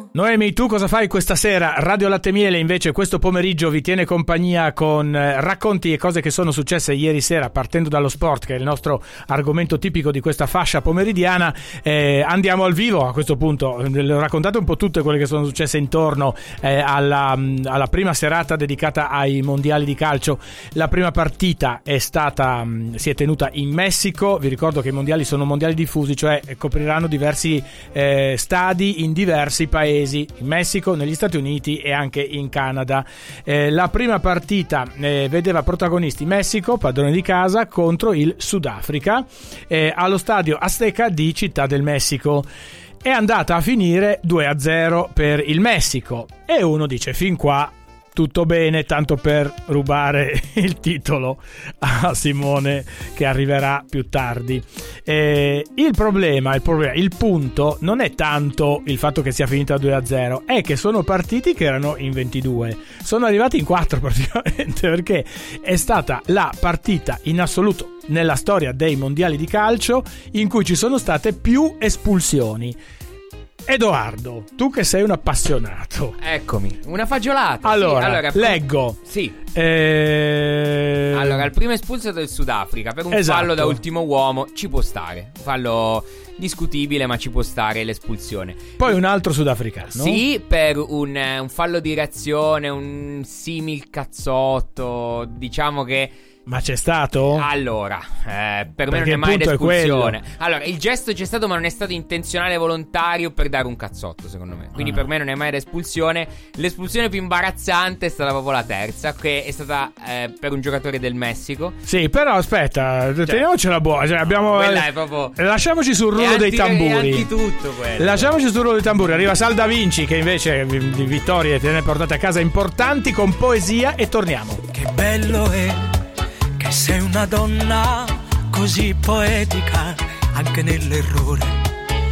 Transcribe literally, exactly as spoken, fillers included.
Noemi, tu cosa fai questa sera? Radio Latte Miele invece questo pomeriggio vi tiene compagnia con eh, racconti e cose che sono successe ieri sera, partendo dallo sport, che è il nostro argomento tipico di questa fascia pomeridiana. Eh, andiamo al vivo a questo punto. Raccontate un po' tutte quelle che sono successe intorno eh, alla, alla prima serata dedicata ai mondiali di calcio. La prima partita è stata si è tenuta in Messico. Vi ricordo che i mondiali sono mondiali diffusi, cioè copriranno diversi eh, stadi in diversi paesi, in Messico, negli Stati Uniti e anche in Canada. Eh, la prima partita eh, vedeva protagonisti Messico, padrone di casa, contro il Sudafrica eh, allo stadio Azteca di Città del Messico. È andata a finire due a zero per il Messico e uno dice: fin qua tutto bene, tanto per rubare il titolo a Simone, che arriverà più tardi. Eh, il problema, il problema, il punto non è tanto il fatto che sia finita due a zero, è che sono partiti che erano in ventidue, sono arrivati in quattro praticamente, perché è stata la partita in assoluto nella storia dei mondiali di calcio in cui ci sono state più espulsioni. Edoardo, tu che sei un appassionato, eccomi, una fagiolata. Allora, sì, allora leggo. Sì. Eh... Allora, il primo espulso del Sudafrica per un esatto. fallo da ultimo uomo, ci può stare. Fallo discutibile, ma ci può stare l'espulsione. Poi un altro sudafricano. Sì, per un, un fallo di reazione, un simil cazzotto, diciamo che... Ma c'è stato? Allora, eh, per Perché me non è mai l'espulsione. è allora, il gesto c'è stato, ma non è stato intenzionale, volontario per dare un cazzotto, secondo me. Quindi ah. per me non è mai l'espulsione. L'espulsione più imbarazzante è stata proprio la terza, che è stata eh, per un giocatore del Messico. Sì, però aspetta, cioè, teniamocela buona. Cioè, abbiamo, quella è proprio... Lasciamoci sul rullo dei tamburi. È antitutto quello. Lasciamoci sul rullo dei tamburi. Arriva Sal Da Vinci, che invece di vittorie te ne portate a casa importanti, con poesia, e torniamo. Che bello è che sei una donna così poetica, anche nell'errore